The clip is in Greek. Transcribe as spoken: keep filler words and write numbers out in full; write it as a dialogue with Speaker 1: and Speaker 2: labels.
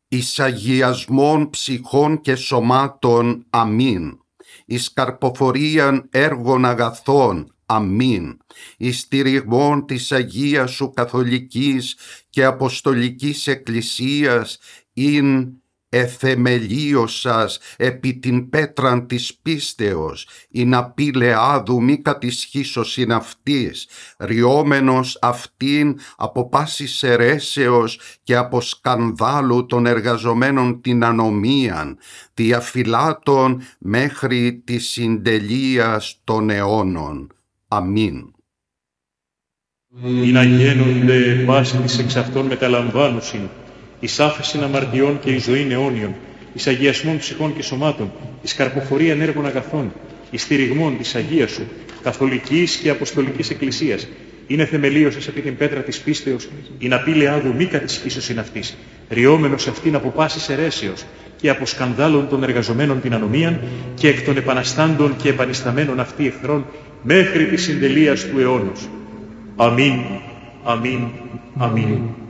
Speaker 1: εις αγιασμόν ψυχών και σωμάτων, αμήν. Εις καρποφορίαν έργων αγαθών, αμήν. Εις στηριγμόν της Αγίας Σου Καθολικής και Αποστολικής Εκκλησίας, ειν εθεμελίωσας επί την πέτραν της πίστεως, ειν απειλεάδου μη κατισχύσωσιν αυτής, ριόμενος αυτήν από πάσης αιρέσεως και από σκανδάλου των εργαζομένων την ανομίαν, διαφυλάτων μέχρι της συντελείας των αιώνων. Αμήν.
Speaker 2: Ή να γένονται πάση της εξ αυτών μεταλαμβάνουσιν, εις άφεσιν αμαρτιών και εις ζωήν αιώνιον, εις αγιασμών ψυχών και σωμάτων, εις καρποφορίαν έργων αγαθών, εις στηριγμών της Αγίας Σου, Καθολικής και Αποστολικής Εκκλησίας, είναι θεμελίωσας επί την πέτρα της πίστεως, ειν απειλεάδου μη κατισχύσωσιν αυτής, ριόμενος αυτήν από πάσης αιρέσεως και από σκανδάλων των εργαζομένων την ανομίαν και εκ των επαναστάντων και επανισταμένων αυτοί εχθρών μέχρι της συντελείας του αιώνος. Αμήν, αμήν, αμήν.